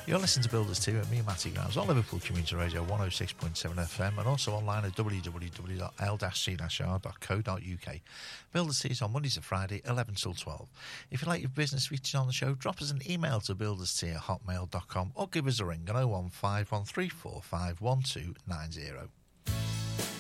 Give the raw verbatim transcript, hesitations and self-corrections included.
You're listening to Builders two at me, Matty Grimes, on Liverpool Community Radio one oh six point seven F M and also online at w w w dot l c r dot co dot u k. Builders two is on Mondays to Friday, eleven till twelve. If you'd like your business featured on the show, drop us an email to builderst at hotmail dot com or give us a ring on oh one five one three four five one two nine zero.